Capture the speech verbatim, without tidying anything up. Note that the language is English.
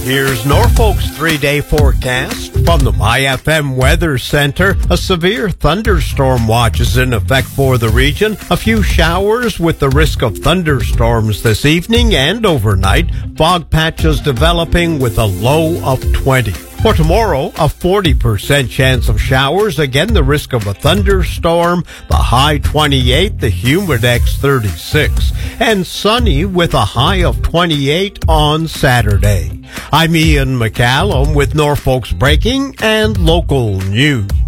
Here's Norfolk's three-day forecast from the My F M Weather Center. A severe thunderstorm watch is in effect for the region. A few showers with the risk of thunderstorms this evening and overnight. Fog patches developing with a low of twenty. For tomorrow, a forty percent chance of showers. Again, the risk of a thunderstorm. The high twenty-eight, the humidex thirty-six. And sunny with a high of twenty-eight on Saturday. I'm Ian McCallum with Norfolk's breaking and local news.